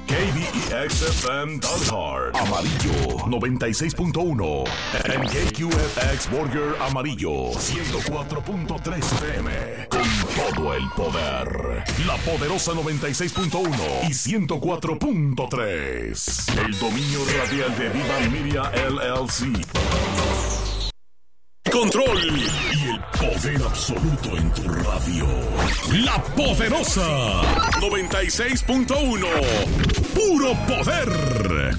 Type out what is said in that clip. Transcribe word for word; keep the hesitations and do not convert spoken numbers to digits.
K B E X F M Dalhart, Amarillo noventa y seis punto uno. En K Q F X Burger Amarillo ciento cuatro punto tres F M. Con todo el poder. La Poderosa noventa y seis punto uno y ciento cuatro punto tres. El dominio radial de Viva Media L L C. Control y el poder absoluto en tu radio. La Poderosa noventa y seis punto uno. Puro poder.